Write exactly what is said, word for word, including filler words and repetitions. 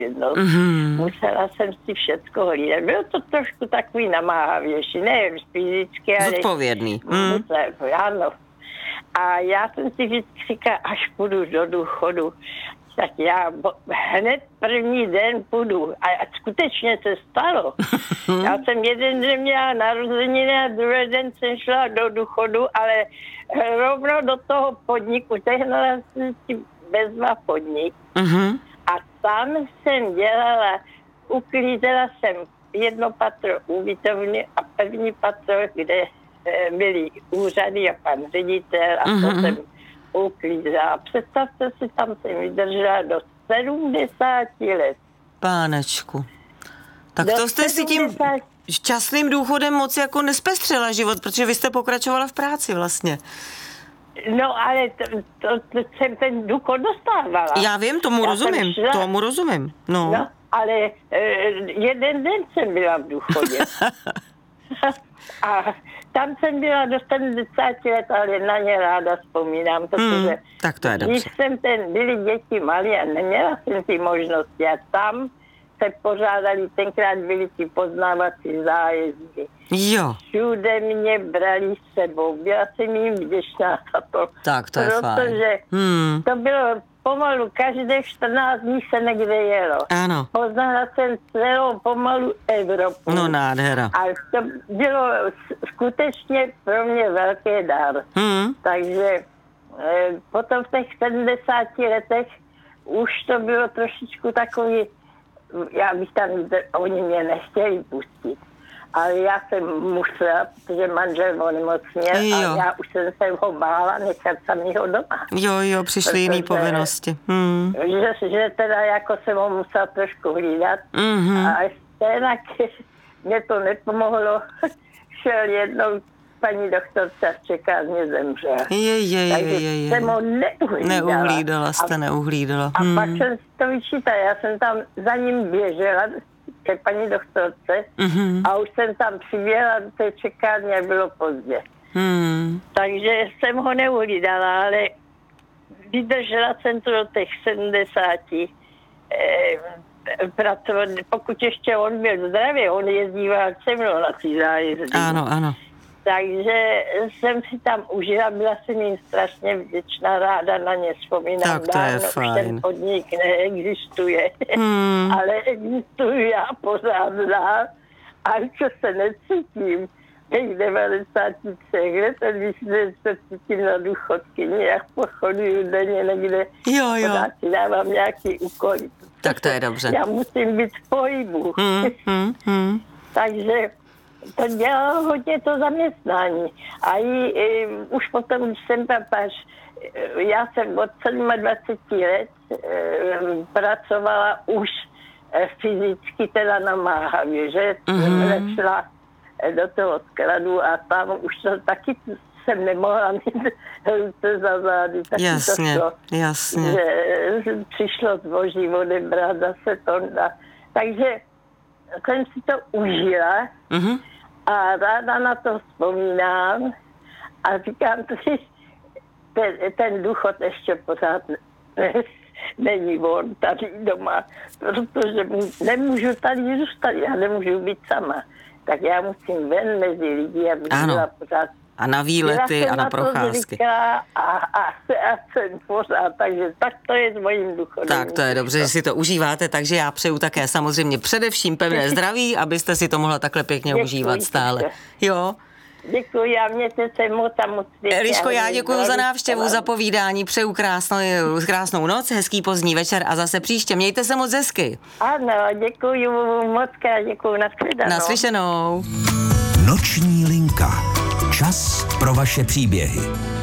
No, mm-hmm. Musela jsem si všecko hlídat. Bylo to trošku takový namáhavější, ne fyzicky, ale... Zodpovědný. Mm. Musel, ano. A já jsem si vždycky říkala, až půjdu do důchodu, tak já hned první den půjdu. A skutečně se stalo. Já jsem jeden den měla narozeniny a druhý den jsem šla do důchodu, ale rovno do toho podniku. Tehnala jsem si bezva podnik. Mm-hmm. A tam jsem dělala, uklízela jsem jedno patro ubytovny a první patro, kde byly úřady a pan ředitel a mm-hmm. to jsem uklízela. Představte si, tam jsem vydržela do sedmdesáti let. Pánečku. Tak do to jste si tím šťastným důchodem moc jako nespestřela život, protože vy jste pokračovala v práci vlastně. No, ale to, to, to jsem ten důchod dostávala. Já vím, tomu Já rozumím, šla, tomu rozumím, no. no ale e, jeden den jsem byla v důchodě. A tam jsem byla do sedmdesáti let, ale na ně ráda vzpomínám, protože hmm, tak to je dobře. Když jsem ten, byly děti malé a neměla jsem ty možnosti a tam se pořádali, tenkrát byly ty poznávací zájezdy. Jo. Všude mě brali s sebou, byla jsem jim vděčná za to. Tak to je fajn. Protože hmm. to bylo pomalu, každé čtrnáct dní se někde jelo. Ano. Poznala jsem celou pomalu Evropu. No nádhera. A to bylo skutečně pro mě velký dar. Hmm. Takže e, potom v těch sedmdesáti letech už to bylo trošičku takový, já bych tam, oni mě nechtěli pustit. Ale já jsem musela, protože manžel onemocněl a já už jsem se ho bála nechat samýho doma. Jo, jo, přišly jiný povinnosti. Hmm. Že, že teda jako jsem ho musela trošku hlídat. Mm-hmm. A stejnak mě to nepomohlo. Šel jednou paní doktorce a čeká, mě zemřel. Je, je, je, Takže je, je. jsem ho neuhlídala. Neuhlídala jste, a, neuhlídala. A hmm. pak jsem si to vyčítala. Já jsem tam za ním běžela ke paní doktorce mm-hmm. a už jsem tam přiběhla do té čekárny a bylo pozdě. Hmm. Takže jsem ho neuhlídala, ale vydržela jsem to do těch sedmdesáti. Eh, pracovat, pokud ještě on byl zdravý, on jezdíval se mnou na ty zájezdy. Ano, ano. Takže jsem si tam užila, byla jsem jim strašně vděčná, ráda na ně vzpomínám. Tak to je fajn. Už ten podnik neexistuje, hmm. ale existuji já pořád dál. A co se necítím, těch devadesáti třech let, když se cítím na důchodkyni, jak pochoduju denně někde, jo, jo. pořád si dávám nějaký úkoly. Tak to je dobře. Já musím být v pohybu. Hmm, hmm, hmm. Takže to dělalo hodně to zaměstnání. A i, i už potom, když jsem papař, já jsem od dvaceti sedmi let e, pracovala už e, fyzicky teda namáhavě, že mm-hmm. šla do toho skladu a tam už to taky jsem nemohla mít ruce za zády. Taky jasně, to, jasně. Že přišlo zboží odebrat, zase to dá. Takže jsem si to užila mm-hmm. a ráda na to vzpomínám a říkám si, ten, ten důchod ještě pořád ne, není on tady doma, protože nemůžu tady zůstat, já nemůžu být sama. Tak já musím ven mezi lidi, abych byla pořád. A na výlety a na procházky. A, a, a jsem pořád, takže tak to je s mojím důchodem. Tak to je dobře, že si to užíváte, takže já přeju také samozřejmě především pevné zdraví, abyste si to mohla takhle pěkně děkuji užívat stále. Jo. Děkuji a mějte se moc a moc pěkně. Eliško, já děkuji za návštěvu, za povídání, přeju krásnou, krásnou noc, hezký pozdní večer a zase příště. Mějte se moc hezky. Ano, děkuji moc krát, děkuji, naslyšenou. Naslyšenou. Noční linka. Čas pro vaše příběhy.